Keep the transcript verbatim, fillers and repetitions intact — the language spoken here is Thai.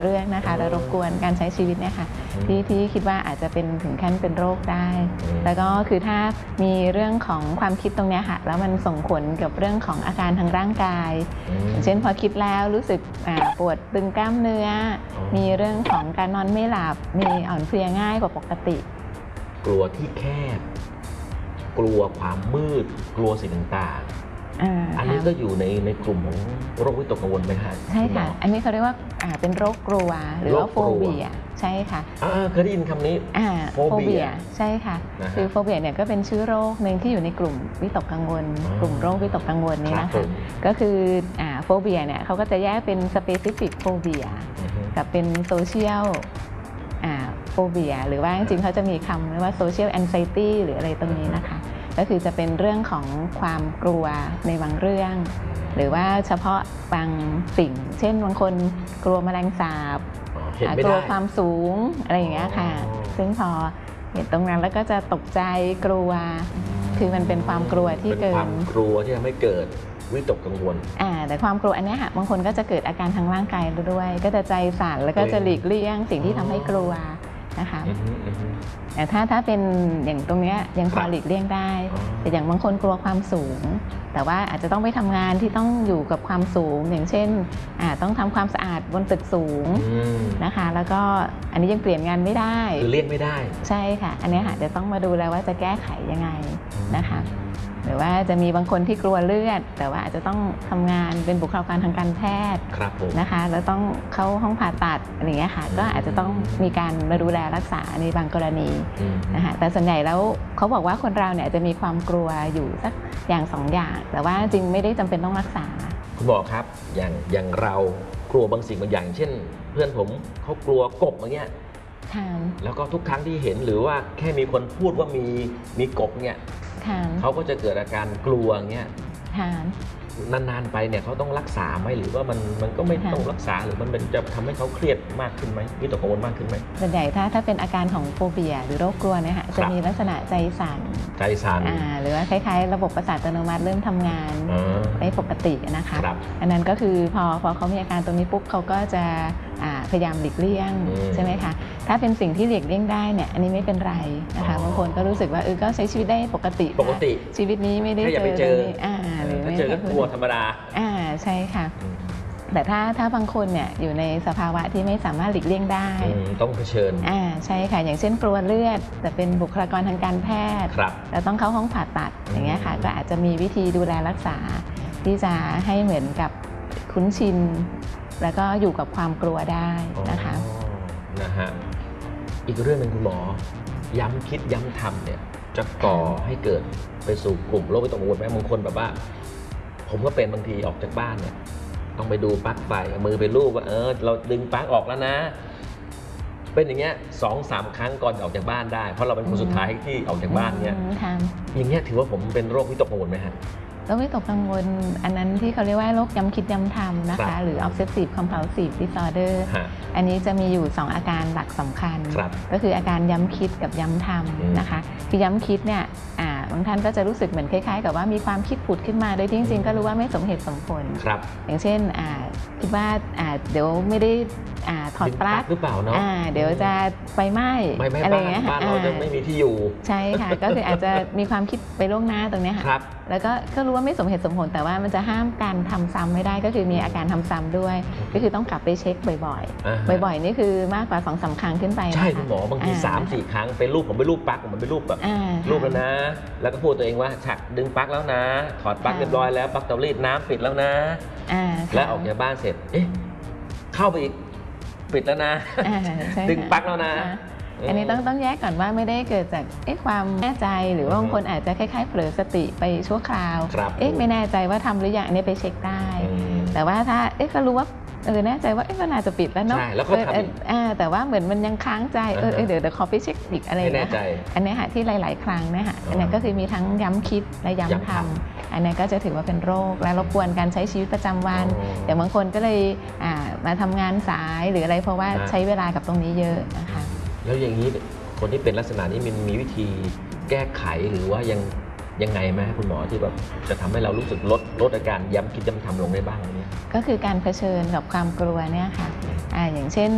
เรื่องนะคะและรบกวนการใช้ชีวิตเนี่ยค่ะที่ที่คิดว่าอาจจะเป็นถึงขั้นเป็นโรคได้แล้วก็คือถ้ามีเรื่องของความคิดตรงนี้ค่ะแล้วมันส่งผลกับเรื่องของอาการทางร่างกายเช่นพอคิดแล้วรู้สึกปวดตึงกล้ามเนื้อมีเรื่องของการนอนไม่หลับมีอ่อนเพลียง่ายกว่าปกติกลัวที่แคบกลัวความมืดกลัวสิ่งต่างๆอันนี้ก็อยู่ในในกลุ่มของโรควิตกกังวลไหมคะใช่ค่ะอันนี้เขาเรียกว่าเป็นโรคกลัวหรือว่าโฟเบียใช่ค่ะเคยได้ยินคำนี้โฟเบียใช่ค่ะคือโฟเบียเนี่ยก็เป็นชื่อโรคหนึ่งที่อยู่ในกลุ่มวิตกกังวลกลุ่มโรควิตกกังวลนี้นะคะก็คือโฟเบียเนี่ยเขาก็จะแยกเป็นสเปซิฟิกโฟเบียกับเป็นโซเชียลโฟเบียหรือว่าจริงๆเขาจะมีคำเรียกว่าโซเชียลแอนไซตี้หรืออะไรตรงนี้นะคะก็คือจะเป็นเรื่องของความกลัวในบางเรื่องหรือว่าเฉพาะบางสิ่งเช่นบางคนกลัวแมลงสาบกลัวความสูงอะไรอย่างเงี้ยค่ะซึ่งพอเห็นตรงนั้นแล้วก็จะตกใจกลัวคือมันเป็นความกลัวที่เกินความกลัวที่ทำให้เกิดวิตกกังวลอ่าแต่ความกลัวอันนี้ค่ะบางคนก็จะเกิดอาการทางร่างกายด้วยก็จะใจสั่นแล้วก็จะหลีกเลี่ยงสิ่งที่ทำให้กลัวนะคะแต่ถ้าถ้าเป็นอย่างตรงนี้ยังพอหลีกเลี่ยงได้แต่อย่างบางคนกลัวความสูงแต่ว่าอาจจะต้องไปทำงานที่ต้องอยู่กับความสูงอย่างเช่นต้องทำความสะอาดบนตึกสูงนะคะแล้วก็อันนี้ยังเปลี่ยนงานไม่ได้คือเลี่ยงไม่ได้ใช่ค่ะอันนี้ค่ะจะต้องมาดูแลว่าจะแก้ไขยังไงนะคะหรือว่าจะมีบางคนที่กลัวเลือดแต่ว่าอาจจะต้องทำงานเป็นบุคลากรทางการแพทย์นะคะแล้วต้องเข้าห้องผ่าตัดอะไรอย่างเงี้ยค่ะก็อาจจะต้องมีการมาดูแลรักษาในบางกรณีนะคะแต่ส่วนใหญ่แล้วเขาบอกว่าคนเราเนี่ยจะมีความกลัวอยู่สักอย่างสองอย่างแต่ว่าจริงไม่ได้จำเป็นต้องรักษาคุณหมอครับอย่างอย่างเรากลัวบางสิ่งบางอย่างเช่นเพื่อนผมเขากลัวกบอย่างเงี้ยแล้วก็ทุกครั้งที่เห็นหรือว่าแค่มีคนพูดว่ามีมีกบเนี่ยเขาก็จะเกิดอาการกลัวเงี้ยนานๆไปเนี่ยเขาต้องรักษาไหมหรือว่ามันมันก็ไม่ต้องรักษาหรือมันเป็นจะทำให้เขาเครียดมากขึ้นไหมวิตกกังวลมากขึ้นไหมส่วนใหญ่ถ้าถ้าเป็นอาการของโฟเบียหรือโรคกลัวเนี่ยค่ะจะมีลักษณะใจสั่นใจสั่นหรือว่าคล้ายๆระบบประสาทอัตโนมัติเริ่มทำงานไม่ปกตินะคะอันนั้นก็คือพอพอเขามีอาการตรงนี้ปุ๊บเขาก็จะพยายามหลีกเลี่ยงใช่ไหมคะถ้าเป็นสิ่งที่หลีกเลี่ยงได้เนี่ยอันนี้ไม่เป็นไรนะคะบางคนก็รู้สึกว่าเออก็ใช้ชีวิตได้ปกติปกติชีวิตนี้ไม่ได้เจออ่าหรือไม่เจอก็กลัวธรรมดาอ่าใช่ค่ะแต่ถ้าถ้าบางคนเนี่ยอยู่ในสภาวะที่ไม่สามารถหลีกเลี่ยงได้ต้องเผชิญอ่าใช่ค่ะอย่างเช่นกลัวเลือดแต่เป็นบุคลากรทางการแพทย์แล้วต้องเข้าห้องผ่าตัดอย่างเงี้ยค่ะก็อาจจะมีวิธีดูแลรักษาที่จะให้เหมือนกับคุ้นชินแล้วก็อยู่กับความกลัวได้นะคะนะฮะอีกเรื่องหนึ่งคุณหมอย้ำคิดย้ำทำเนี่ยจะก่อให้เกิดไปสู่กลุ่มโรควิตกกังวลไหมบางคนแบบว่าผมก็เป็นบางทีออกจากบ้านเนี่ยต้องไปดูปลั๊กไฟมือไปลูบว่าเออเราดึงปลั๊กออกแล้วนะเป็นอย่างเงี้ยสองสามครั้งก่อนออกจากบ้านได้เพราะเราเป็นคนสุดท้ายที่ออกจากบ้านเนี่ยอย่างเงี้ยถือว่าผมเป็นโรควิตกกังวลไหมฮะโรควิตกกังวลอันนั้นที่เขาเรียกว่าโรคย้ำคิดย้ำทำนะคะหรือ obsessive compulsive disorder อันนี้จะมีอยู่สองอาการหลักสำคัญก็คืออาการย้ำคิดกับย้ำทำนะคะคือย้ำคิดเนี่ยบางท่านก็จะรู้สึกเหมือนคล้ายๆกับว่ามีความคิดผุดขึ้นมาโดยที่จริงๆก็รู้ว่าไม่สมเหตุสมผลอย่างเช่นคิดว่าเดี๋ยวไม่ได้ถอดปลั๊กหรือเปล่าเนาะเดี๋ยวจะไฟไหม้อะไรเงี้ยบ้านเราจะไม่มีที่อยู่ใช่ค่ะก็คืออาจจะมีความคิดไปล่วงหน้าตรงนี้ค่ะแล้วก็ก็รู้ว่าไม่สมเหตุสมผลแต่ว่ามันจะห้ามการทำซ้ำไม่ได้ก็คือมีอาการทำซ้ำด้วยก็คือต้องกลับไปเช็คบ่อยๆบ่อยๆนี่คือมากกว่า สองสาม ครั้งขึ้นไปใช่คุณหมอบางที สามสี่ ครั้งเป็นรูปผมไปรูปปลั๊กผมไปรูปแบบรูปแล้วนะแล้วก็พูดตัวเองว่าฉักดึงปลั๊กแล้วนะถอดปลั๊กเรียบร้อยแล้วปลั๊กเตารีดน้ำปิดแล้วนะแล้วออกจากบ้านเสร็จเอ๊ะเข้าไปอีกปิดแล้วนะดึงปลั๊กแล้วนะอันนี้ต้องต้องแยกก่อนว่าไม่ได้เกิดจากเอ๊ะความแน่ใจหรือว่าบางคนอาจจะคล้ายๆเผลอสติไปชั่วคราวเอ๊ะไม่แน่ใจว่าทำหรือยังอันนี้ไปเช็คได้แต่ว่าถ้าเอ๊ะก็รู้ว่าเออแน่ใจว่าเอ๊ะก็น่าจะปิดแล้วเนาะใช่แล้วก็ทำแต่ว่าเหมือนมันยังค้างใจเออเดี๋ยวเดี๋ยวขอไปเช็คอีกอะไรนะอันนี้ค่ะที่หลายๆครั้งนะคะอันนี้ก็คือมีทั้งย้ำคิดและย้ำทำอันนี้ก็จะถือว่าเป็นโรคและรบกวนการใช้ชีวิตประจำวันอย่างบางคนก็เลยมาทำงานสายหรืออะไรเพราะว่าใช้เวลากับตรงนี้เยอะนะคะแล้วอย่างนี้คนที่เป็นลักษณะนี้มันมีวิธีแก้ไขหรือว่ายังยังไงไหมคุณหมอที่แบบจะทำให้เรารู้สึกลดลดอาการย้ำคิดย้ำทำลงได้บ้างเนี่ยก็คือการเผชิญกับความกลัวเนี่ยค่ะอย่างเช่น